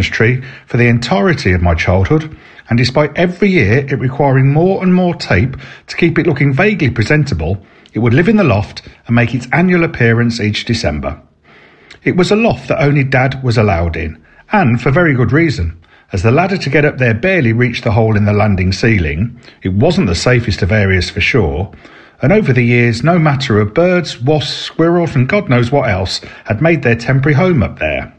Christmas tree for the entirety of my childhood, and despite every year it requiring more and more tape to keep it looking vaguely presentable, it would live in the loft and make its annual appearance each December. It was a loft that only Dad was allowed in, and for very good reason, as the ladder to get up there barely reached the hole in the landing ceiling. It wasn't the safest of areas for sure, and over the years no matter of birds, wasps, squirrels and God knows what else had made their temporary home up there.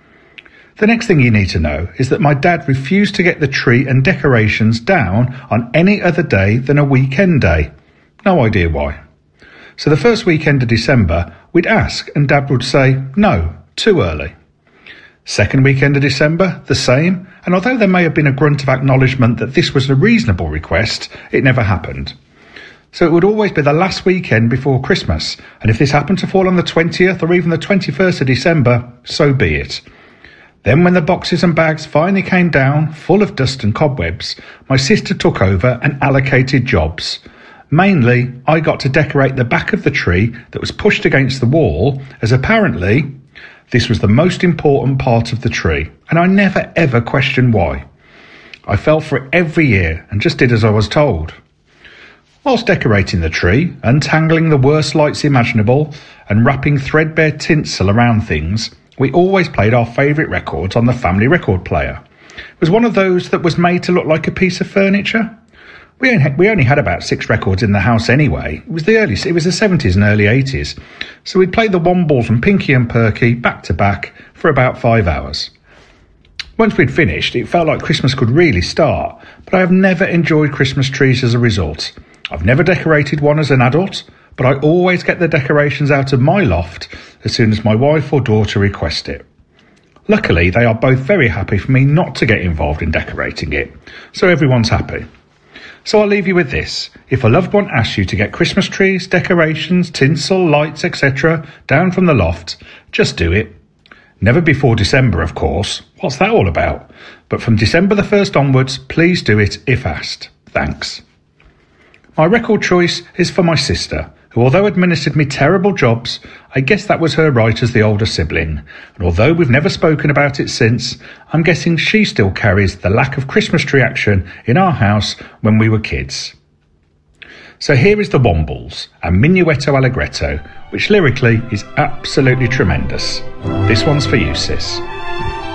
The next thing you need to know is that my dad refused to get the tree and decorations down on any other day than a weekend day. No idea why. So the first weekend of December, we'd ask and Dad would say, no, too early. Second weekend of December, the same, and although there may have been a grunt of acknowledgement that this was a reasonable request, it never happened. So it would always be the last weekend before Christmas, and if this happened to fall on the 20th or even the 21st of December, so be it. Then when the boxes and bags finally came down, full of dust and cobwebs, my sister took over and allocated jobs. Mainly, I got to decorate the back of the tree that was pushed against the wall, as apparently this was the most important part of the tree, and I never ever questioned why. I fell for it every year and just did as I was told. Whilst decorating the tree, untangling the worst lights imaginable and wrapping threadbare tinsel around things, we always played our favourite records on the family record player. It was one of those that was made to look like a piece of furniture. We only had about 6 records in the house anyway. It was the 70s and early 80s. So we'd play the Wombles and Pinky and Perky back to back for about 5 hours. Once we'd finished, it felt like Christmas could really start, but I have never enjoyed Christmas trees as a result. I've never decorated one as an adult, but I always get the decorations out of my loft as soon as my wife or daughter request it. Luckily, they are both very happy for me not to get involved in decorating it, so everyone's happy. So I'll leave you with this. If a loved one asks you to get Christmas trees, decorations, tinsel, lights, etc. down from the loft, just do it. Never before December, of course. What's that all about? But from December the 1st onwards, please do it if asked. Thanks. My record choice is for my sister, who although administered me terrible jobs, I guess that was her right as the older sibling, and although we've never spoken about it since, I'm guessing she still carries the lack of Christmas tree action in our house when we were kids. So here is the Wombles, a Minuetto Allegretto, which lyrically is absolutely tremendous. This one's for you, sis.